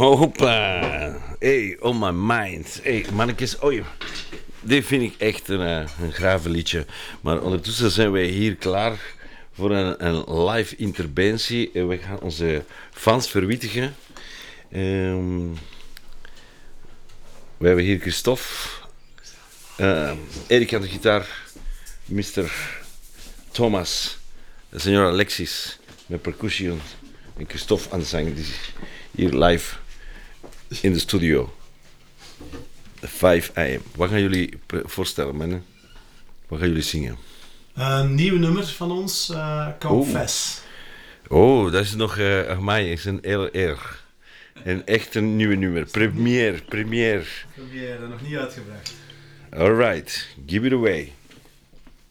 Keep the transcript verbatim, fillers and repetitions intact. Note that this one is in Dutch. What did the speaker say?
Hoppa. Hey, on my mind. Hey, mannetjes. Oei. Dit vind ik echt een, uh, een grave liedje. Maar ondertussen zijn wij hier klaar voor een, een live interventie. En we gaan onze fans verwittigen. Um, we hebben hier Christophe. Uh, Erik aan de gitaar. mister Thomas. Senor Alexis met percussion. En Christophe aan de zang. Die is hier live in de studio. vijf a m. Wat gaan jullie voorstellen, mannen? Wat gaan jullie zingen? Een nieuw nummer van ons, uh, Confess. Oh. oh, dat is nog... Uh, amai, is een hele eer. Een echt een nieuwe nummer. Première, première. Première, nog niet uitgebracht. Alright, give it away.